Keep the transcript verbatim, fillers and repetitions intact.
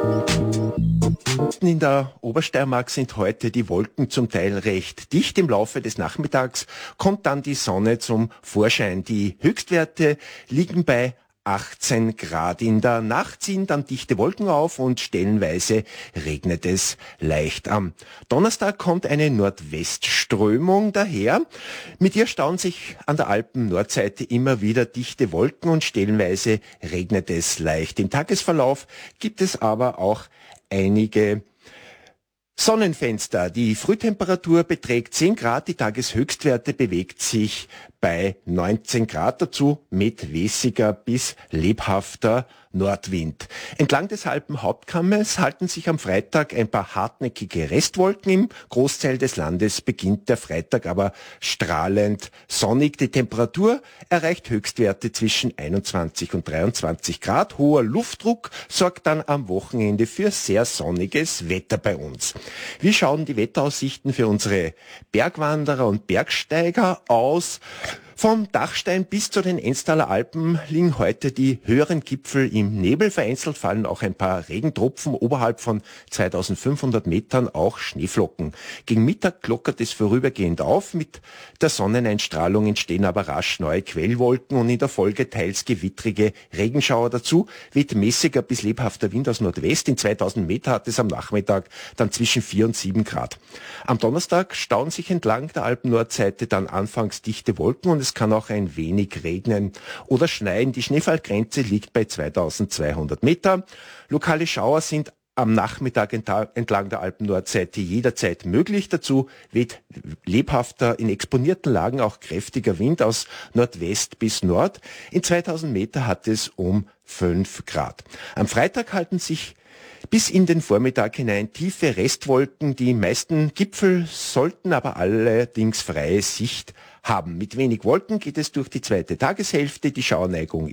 In der Obersteiermark sind heute die Wolken zum Teil recht dicht. Im Laufe des Nachmittags kommt dann die Sonne zum Vorschein. Die Höchstwerte liegen bei achtzehn Grad. In der Nacht ziehen dann dichte Wolken auf und stellenweise regnet es leicht. Am Donnerstag kommt eine Nordwestströmung daher. Mit ihr stauen sich an der Alpen-Nordseite immer wieder dichte Wolken und stellenweise regnet es leicht. Im Tagesverlauf gibt es aber auch einige Sonnenfenster. Die Frühtemperatur beträgt zehn Grad, die Tageshöchstwerte bewegt sich bei neunzehn Grad, dazu mit mäßiger bis lebhafter Nordwind. Entlang des Alpenhauptkammes halten sich am Freitag ein paar hartnäckige Restwolken. Im Großteil des Landes beginnt der Freitag aber strahlend sonnig. Die Temperatur erreicht Höchstwerte zwischen einundzwanzig und dreiundzwanzig Grad. Hoher Luftdruck sorgt dann am Wochenende für sehr sonniges Wetter bei uns. Wie schauen die Wetteraussichten für unsere Bergwanderer und Bergsteiger aus? Vom Dachstein bis zu den Ennstaler Alpen liegen heute die höheren Gipfel im Nebel. Vereinzelt fallen auch ein paar Regentropfen, oberhalb von zweitausendfünfhundert Metern auch Schneeflocken. Gegen Mittag lockert es vorübergehend auf. Mit der Sonneneinstrahlung entstehen aber rasch neue Quellwolken und in der Folge teils gewittrige Regenschauer. Dazu weht mäßiger bis lebhafter Wind aus Nordwest. In zweitausend Meter hat es am Nachmittag dann zwischen vier und sieben Grad. Am Donnerstag stauen sich entlang der Alpen-Nordseite dann anfangs dichte Wolken und es kann auch ein wenig regnen oder schneien. Die Schneefallgrenze liegt bei zweitausendzweihundert Meter. Lokale Schauer sind am Nachmittag entlang der Alpen-Nordseite jederzeit möglich. Dazu weht lebhafter, in exponierten Lagen auch kräftiger Wind aus Nordwest bis Nord. In zweitausend Meter hat es um fünf Grad. Am Freitag halten sich bis in den Vormittag hinein tiefe Restwolken. Die meisten Gipfel sollten aber allerdings freie Sicht haben. Mit wenig Wolken geht es durch die zweite Tageshälfte. Die Schauerneigung